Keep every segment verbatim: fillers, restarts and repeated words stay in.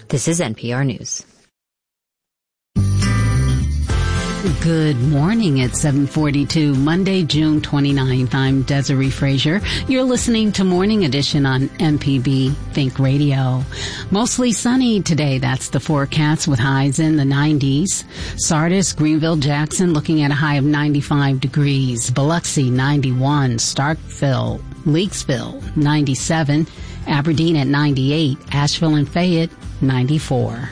This is N P R News. Good morning at seven forty-two, Monday, June twenty-ninth. I'm Desiree Frazier. You're listening to Morning Edition on M P B Think Radio. Mostly sunny today. That's the forecast with highs in the nineties. Sardis, Greenville, Jackson looking at a high of ninety-five degrees. Biloxi, ninety-one. Starkville, Leakesville, ninety-seven. Aberdeen at ninety-eight. Asheville and Fayette, ninety-four.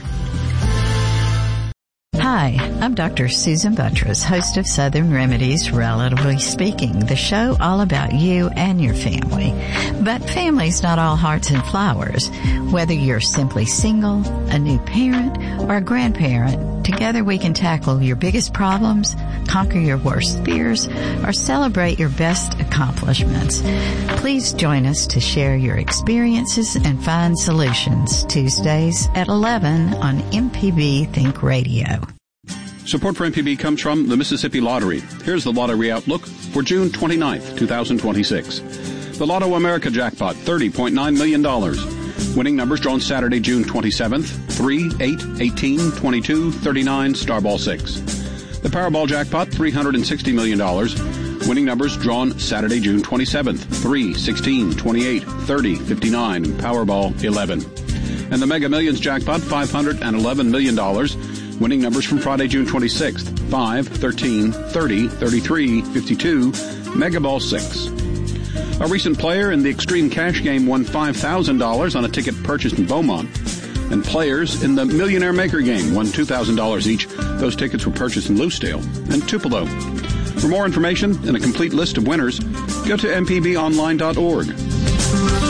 Hi, I'm Doctor Susan Buttress, host of Southern Remedies, Relatively Speaking, the show all about you and your family. But family's not all hearts and flowers. Whether you're simply single, a new parent, or a grandparent, together we can tackle your biggest problems, conquer your worst fears, or celebrate your best accomplishments. Please join us to share your experiences and find solutions Tuesdays at eleven on M P B Think Radio. Support for M P B comes from the Mississippi Lottery. Here's the lottery outlook for June twenty-ninth, twenty twenty-six. The Lotto America jackpot, thirty point nine million dollars. Winning numbers drawn Saturday, June twenty-seventh, three, eight, eighteen, twenty-two, thirty-nine, Starball six. The Powerball jackpot, three hundred sixty million dollars. Winning numbers drawn Saturday, June twenty-seventh, three, sixteen, twenty-eight, thirty, fifty-nine, Powerball eleven. And the Mega Millions jackpot, five hundred eleven million dollars. Winning numbers from Friday, June twenty-sixth, five, thirteen, thirty, thirty-three, fifty-two, Megaball six. A recent player in the Extreme Cash Game won five thousand dollars on a ticket purchased in Beaumont. And players in the Millionaire Maker Game won two thousand dollars each. Those tickets were purchased in Lucedale and Tupelo. For more information and a complete list of winners, go to m p b online dot org.